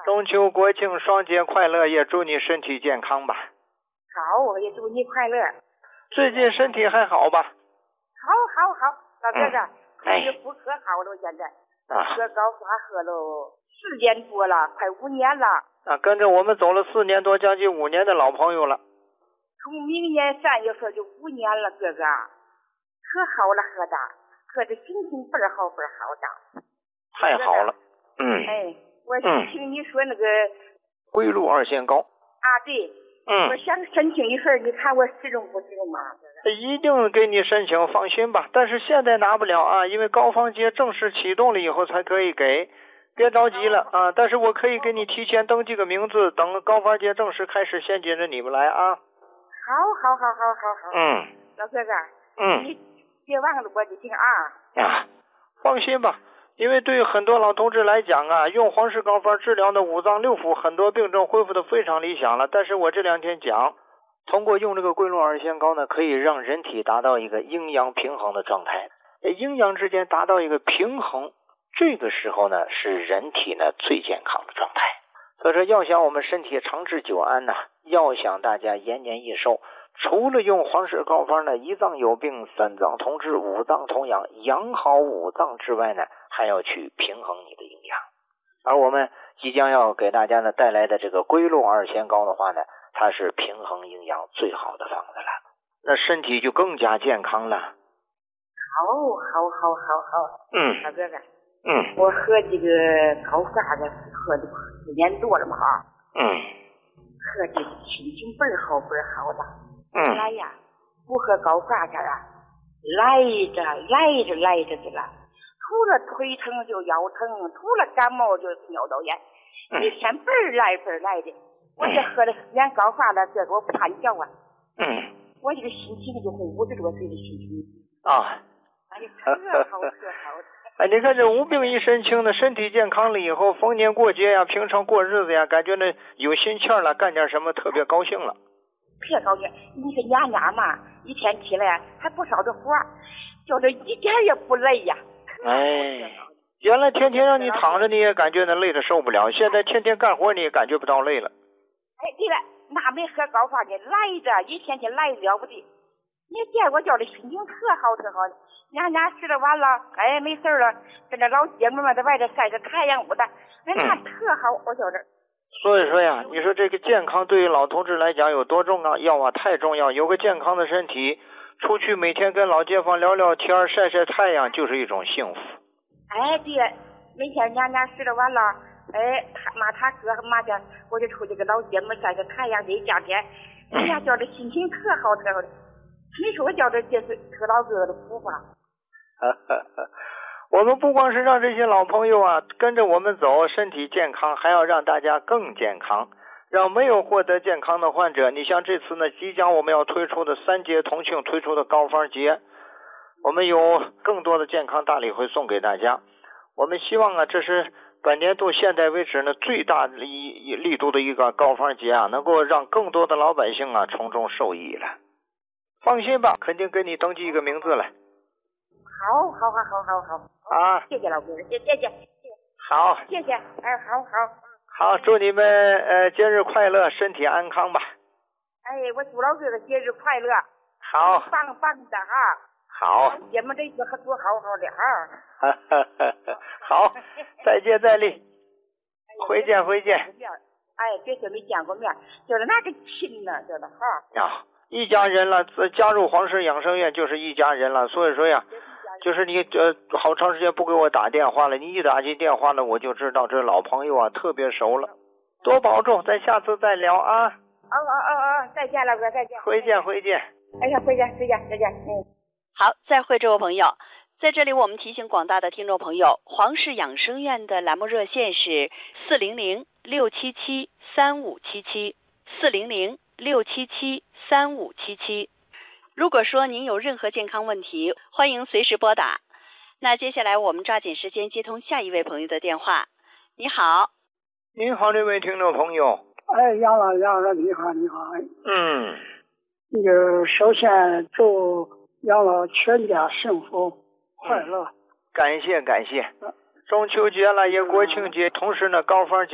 中秋国庆双节快乐，也祝你身体健康吧。 好，我也祝你快乐。 最近身体还好吧？ 好，老哥哥， 哎， 不可好了，现在啊， 喝高发喝了4年多了，快5年了。 啊，跟着我们走了4年多，将近5年的老朋友了。 从明年3月份就5年了，哥哥，可好了，喝的心情倍儿好的。 太好了， 哎，我听你说那个归路2仙膏啊，对，我想申请一份，你看我使用不使用吗？ 一定给你申请，放心吧。但是现在拿不了啊，因为高方节正式启动了以后才可以给，别着急了啊。但是我可以给你提前登记个名字，等高方节正式开始，先接着你们来啊。 好。老哥哥，你别忘了我就行啊。 放心吧。因为对于很多老同志来讲啊，用黄氏膏方治疗的5脏6腑很多病症恢复的非常理想了。但是我这2天讲，通过用这个归路2仙膏呢，可以让人体达到一个阴阳平衡的状态，阴阳之间达到一个平衡，这个时候呢是人体呢最健康的状态。所以说要想我们身体长治久安呢，要想大家延年益寿，除了用黄氏膏方呢1脏有病3脏同治5脏同养，养好5脏之外呢，还要去平衡你的营养。而我们即将要给大家呢带来的这个归路2仙膏的话呢，它是平衡营养最好的方子了，那身体就更加健康了。 好。老哥哥，我喝这个高发的喝了4年多了嘛啊。喝的心情倍儿好的。来呀，不喝高发的啊，来着的了。除了腿疼就腰疼，除了感冒就尿道炎，一天倍儿来的。我这喝了4年高发了，这个我不怕你叫啊。我这个心情就是50多岁的心情啊。 特好。 哎，你看这无病一身轻的，身体健康了以后，逢年过节呀，平常过日子呀，感觉呢有心气儿了，干点什么特别高兴了。 特高兴！你个娘嘛，一天起来还不少的活，叫这一点也不累呀。 原来天天让你躺着你也感觉那累得受不了，现在天天干活你也感觉不到累了。 对了，那没喝高发的来着，一天天来了不得。你见我叫的心情特好的。娘吃了完了，没事了，跟着老姐妹们在外头晒着太阳不的，那特好，我叫这。 所以说呀，你说这个健康对于老同志来讲有多重要啊？太重要！有个健康的身体，出去每天跟老街坊聊聊天，晒晒太阳，就是一种幸福。 对，每天娘吃了完了，他哥妈的，我就出去跟老姐妹晒着太阳，这一夏天，人家叫的心情特好的。你说我叫这是特老哥哥的福吧？ 我们不光是让这些老朋友啊跟着我们走，身体健康，还要让大家更健康，让没有获得健康的患者。你像这次呢，即将我们要推出的3节同庆推出的高方节，我们有更多的健康大礼会送给大家。我们希望啊，这是本年度现在为止呢最大力度的一个高方节啊，能够让更多的老百姓啊从中受益了。放心吧，肯定给你登记一个名字了。 好啊！ 谢谢老哥，谢谢。 好， 谢谢。 好，祝你们节日快乐，身体安康吧。 我祝老哥哥节日快乐。 好， 棒的哈。 好， 姐们这次可做好的哈。 好，再接再厉，回见。 这次没见过面，就是那个亲呢，就是哈。 一家人了，加入黄氏养生院就是一家人了。所以说呀，就是你好长时间不给我打电话了，你一打进电话了，我就知道这老朋友啊特别熟了。多保重，咱下次再聊啊。再见，老哥，再见。回见。回见。 好，再会，这位朋友。在这里我们提醒广大的听众朋友，黄氏养生院的栏目热线是400-677-3577，400-677-3577。如果说您有任何健康问题，欢迎随时拨打。那接下来我们抓紧时间接通下一位朋友的电话。你好。 您好，这位听众朋友。 杨老你好。那个首先祝杨老全家幸福快乐。 感谢。中秋节了，也国庆节，同时呢高方节